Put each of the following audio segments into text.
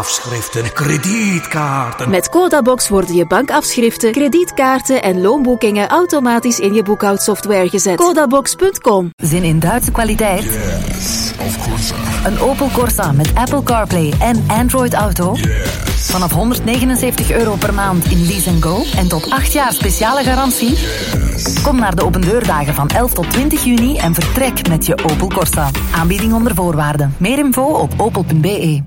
bankafschriften, kredietkaarten. Met Codabox worden je bankafschriften, kredietkaarten en loonboekingen automatisch in je boekhoudsoftware gezet. Codabox.com. Zin in Duitse kwaliteit? Yes, of course. Een Opel Corsa met Apple CarPlay en Android Auto? Yes. Vanaf €179 per maand in Lease & Go en tot 8 jaar speciale garantie? Yes. Kom naar de opendeurdagen van 11 tot 20 juni en vertrek met je Opel Corsa. Aanbieding onder voorwaarden. Meer info op opel.be.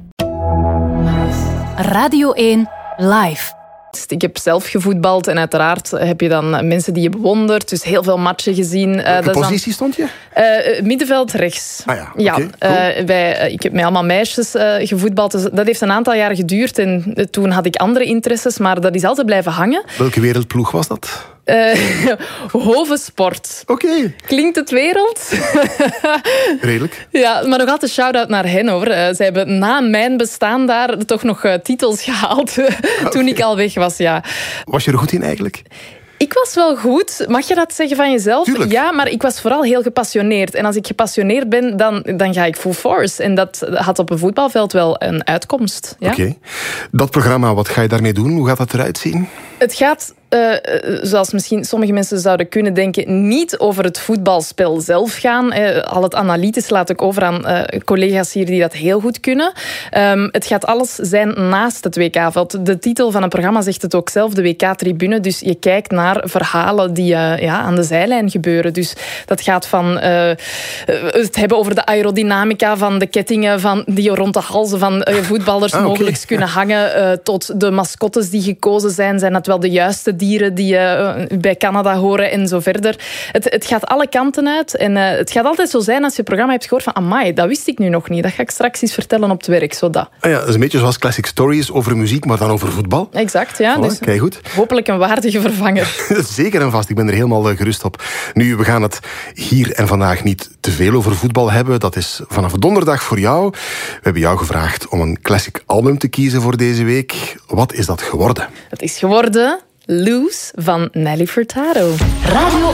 Radio 1 Live. Ik heb zelf gevoetbald en uiteraard heb je dan mensen die je bewondert. Dus heel veel matchen gezien. Welke positie stond je? Middenveld rechts. Ah ja, oké, cool. Ik heb met allemaal meisjes gevoetbald. Dus dat heeft een aantal jaar geduurd. En toen had ik andere interesses, maar dat is altijd blijven hangen. Welke wereldploeg was dat? Hovensport. Oké. Klinkt het wereld? Redelijk. Ja, maar nog altijd shout-out naar hen, hoor. Zij hebben na mijn bestaan daar toch nog titels gehaald toen ik al weg was, ja. Was je er goed in eigenlijk? Ik was wel goed. Mag je dat zeggen van jezelf? Tuurlijk. Ja, maar ik was vooral heel gepassioneerd. En als ik gepassioneerd ben, dan ga ik full force. En dat had op een voetbalveld wel een uitkomst. Ja? Oké. Dat programma, wat ga je daarmee doen? Hoe gaat dat eruit zien? Het gaat, zoals misschien sommige mensen zouden kunnen denken, niet over het voetbalspel zelf gaan. Al het analytisch laat ik over aan collega's hier die dat heel goed kunnen. Het gaat alles zijn naast het WK-veld. De titel van het programma zegt het ook zelf, de WK-tribune. Dus je kijkt naar verhalen die aan de zijlijn gebeuren. Dus dat gaat van het hebben over de aerodynamica van de kettingen die rond de halzen van voetballers mogelijk kunnen hangen, tot de mascottes die gekozen zijn dat wel de juiste dieren die bij Canada horen en zo verder. Het gaat alle kanten uit. En het gaat altijd zo zijn als je het programma hebt gehoord van amai, dat wist ik nu nog niet. Dat ga ik straks eens vertellen op het werk. Zodat. Ah ja, dat is een beetje zoals Classic Stories over muziek, maar dan over voetbal. Exact, ja. Voilà, Dus kijk goed. hopelijk een waardige vervanger. Zeker en vast, ik ben er helemaal gerust op. Nu, we gaan het hier en vandaag niet te veel over voetbal hebben. Dat is vanaf donderdag voor jou. We hebben jou gevraagd om een classic album te kiezen voor deze week. Wat is dat geworden? Het is geworden Loose van Nelly Furtado. Radio